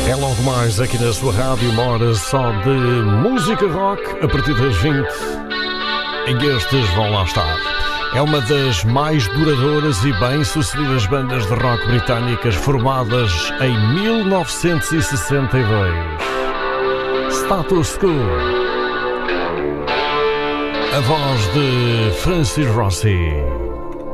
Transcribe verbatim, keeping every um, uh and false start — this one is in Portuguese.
É logo mais aqui na sua rádio, uma hora só de música rock a partir das vinte, em que estes vão lá estar. É uma das mais duradouras e bem-sucedidas bandas de rock britânicas formadas em mil novecentos e sessenta e dois. Status Quo. A voz de Francis Rossi.